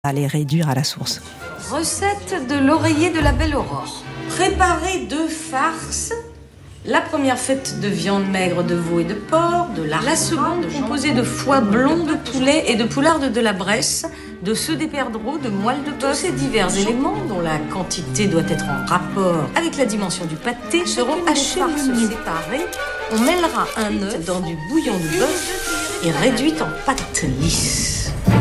à les réduire à la source. Recette de l'oreiller de la Belle Aurore. Préparez 2 farces. La première faite de viande maigre de veau et de porc, de lardons. La seconde composée de foie blond de poulet et de poularde de la Bresse, de ceux des perdreaux, de moelle de bœuf. Tous ces divers éléments, dont la quantité doit être en rapport avec la dimension du pâté, seront acheminés séparés. On mêlera un œuf dans du bouillon de bœuf et réduit en pâte lisse.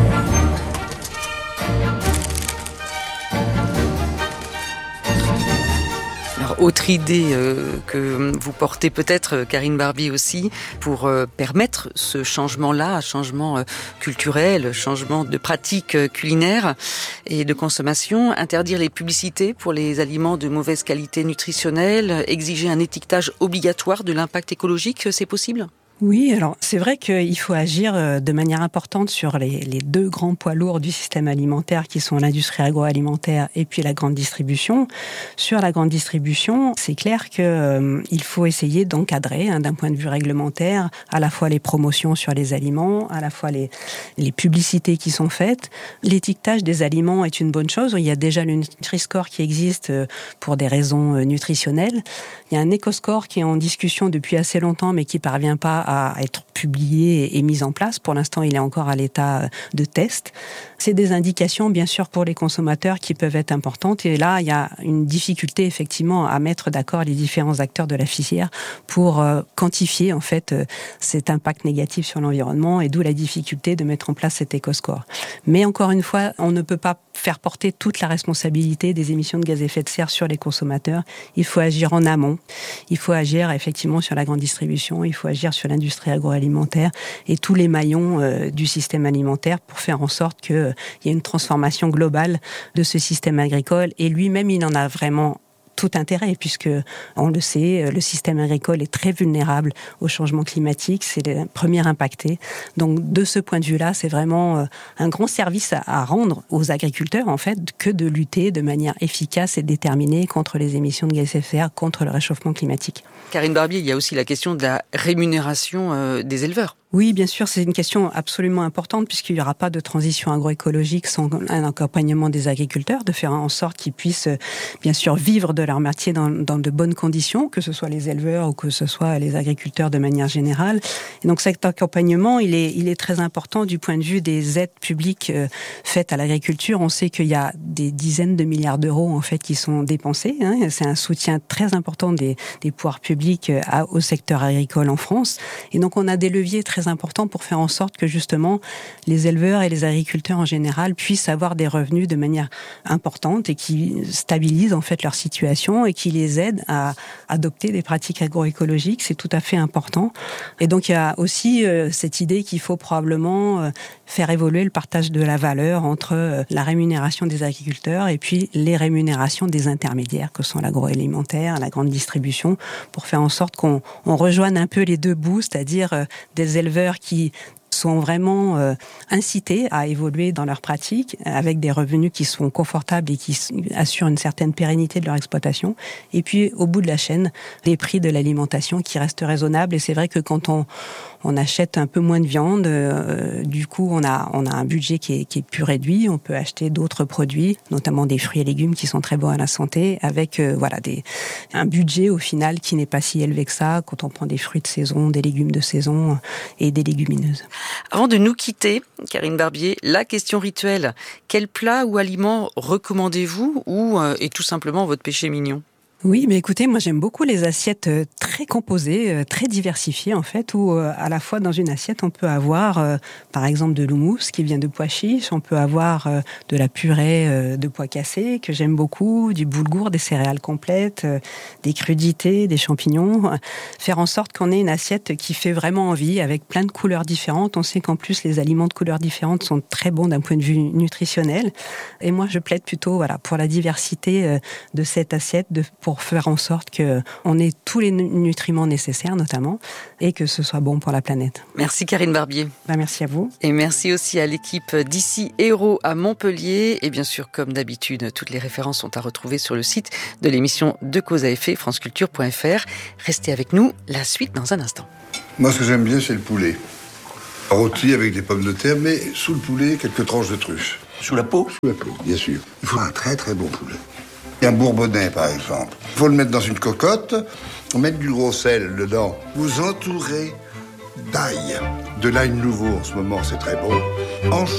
Autre idée que vous portez peut-être, Karine Barbier aussi, pour permettre ce changement-là, changement culturel, changement de pratique culinaire et de consommation, interdire les publicités pour les aliments de mauvaise qualité nutritionnelle, exiger un étiquetage obligatoire de l'impact écologique, c'est possible ? Oui, alors c'est vrai qu'il faut agir de manière importante sur les 2 grands poids lourds du système alimentaire qui sont l'industrie agroalimentaire et puis la grande distribution. Sur la grande distribution, c'est clair qu'il faut essayer d'encadrer d'un point de vue réglementaire à la fois les promotions sur les aliments, à la fois les publicités qui sont faites. L'étiquetage des aliments est une bonne chose. Il y a déjà le Nutri-Score qui existe pour des raisons nutritionnelles. Il y a un Éco-Score qui est en discussion depuis assez longtemps mais qui parvient pas à être publié et mis en place. Pour l'instant, il est encore à l'état de test. C'est des indications, bien sûr, pour les consommateurs qui peuvent être importantes. Et là, il y a une difficulté, effectivement, à mettre d'accord les différents acteurs de la filière pour quantifier, en fait, cet impact négatif sur l'environnement et d'où la difficulté de mettre en place cet éco-score. Mais encore une fois, on ne peut pas faire porter toute la responsabilité des émissions de gaz à effet de serre sur les consommateurs. Il faut agir en amont. Il faut agir, effectivement, sur la grande distribution. Il faut agir sur l'industrie agroalimentaire et tous les maillons du système alimentaire pour faire en sorte qu'il y ait une transformation globale de ce système agricole. Et lui-même, il en a vraiment tout intérêt, puisque, on le sait, le système agricole est très vulnérable au changement climatique, c'est le premier impacté. Donc, de ce point de vue-là, c'est vraiment un grand service à rendre aux agriculteurs, en fait, que de lutter de manière efficace et déterminée contre les émissions de gaz à effet de serre, contre le réchauffement climatique. Karine Barbier, il y a aussi la question de la rémunération des éleveurs. Oui, bien sûr, c'est une question absolument importante puisqu'il n'y aura pas de transition agroécologique sans un accompagnement des agriculteurs, de faire en sorte qu'ils puissent, bien sûr, vivre de leur métier dans de bonnes conditions, que ce soit les éleveurs ou que ce soit les agriculteurs de manière générale. Et donc cet accompagnement, il est très important du point de vue des aides publiques faites à l'agriculture. On sait qu'il y a des dizaines de milliards d'euros, en fait, qui sont dépensés. C'est un soutien très important des pouvoirs publics au secteur agricole en France. Et donc on a des leviers très important pour faire en sorte que justement les éleveurs et les agriculteurs en général puissent avoir des revenus de manière importante et qui stabilisent en fait leur situation et qui les aident à adopter des pratiques agroécologiques. C'est tout à fait important. Et donc il y a aussi cette idée qu'il faut probablement faire évoluer le partage de la valeur entre la rémunération des agriculteurs et puis les rémunérations des intermédiaires que sont l'agroalimentaire, la grande distribution, pour faire en sorte qu'on rejoigne un peu les 2 bouts, c'est-à-dire des éleveurs qui sont vraiment incités à évoluer dans leurs pratiques avec des revenus qui sont confortables et qui assurent une certaine pérennité de leur exploitation. Et puis, au bout de la chaîne, les prix de l'alimentation qui restent raisonnables. Et c'est vrai que quand on achète un peu moins de viande, du coup, on a un budget qui est plus réduit. On peut acheter d'autres produits, notamment des fruits et légumes qui sont très bons à la santé, avec un budget au final qui n'est pas si élevé que ça quand on prend des fruits de saison, des légumes de saison et des légumineuses. Avant de nous quitter, Karine Barbier, la question rituelle. Quel plat ou aliment recommandez-vous ou est tout simplement votre péché mignon ? Oui, mais écoutez, moi j'aime beaucoup les assiettes très composées, très diversifiées en fait, où à la fois dans une assiette on peut avoir par exemple de l'houmous qui vient de pois chiches, on peut avoir de la purée de pois cassés que j'aime beaucoup, du boulgour, des céréales complètes, des crudités, des champignons, faire en sorte qu'on ait une assiette qui fait vraiment envie avec plein de couleurs différentes. On sait qu'en plus les aliments de couleurs différentes sont très bons d'un point de vue nutritionnel et moi je plaide plutôt pour la diversité de cette assiette, pour faire en sorte qu'on ait tous les nutriments nécessaires notamment et que ce soit bon pour la planète. Merci Karine Barbier. Merci à vous. Et merci aussi à l'équipe d'ici Héros à Montpellier. Et bien sûr, comme d'habitude, toutes les références sont à retrouver sur le site de l'émission De Cause à Effet, franceculture.fr. Restez avec nous, la suite dans un instant. Moi, ce que j'aime bien, c'est le poulet. Rôti avec des pommes de terre, mais sous le poulet, quelques tranches de truffes. Sous la peau? Sous la peau, bien sûr. Il faut un très très bon poulet. Un bourbonnais, par exemple. Il faut le mettre dans une cocotte, mettre du gros sel dedans. Vous entourez d'ail. De l'ail nouveau, en ce moment, c'est très bon.